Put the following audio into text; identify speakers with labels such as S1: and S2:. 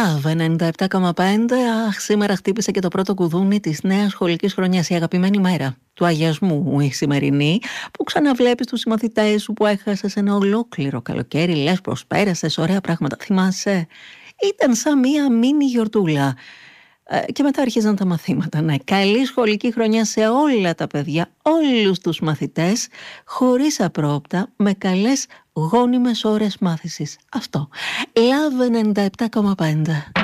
S1: Λαβ 97,5. Σήμερα χτύπησε και το πρώτο κουδούνι της νέας σχολικής χρονιάς, η αγαπημένη μέρα του αγιασμού, η σημερινή, που ξαναβλέπεις τους συμμαθητές σου που έχασες ένα ολόκληρο καλοκαίρι, λες πως πέρασες ωραία πράγματα. Θυμάσαι, ήταν σαν μία μίνι γιορτούλα. Και μετά αρχίζαν τα μαθήματα. Ναι, καλή σχολική χρονιά σε όλα τα παιδιά, όλους τους μαθητές, χωρίς απρόοπτα, με καλές γόνιμες ώρες μάθησης. Αυτό. Λαβ 97,5.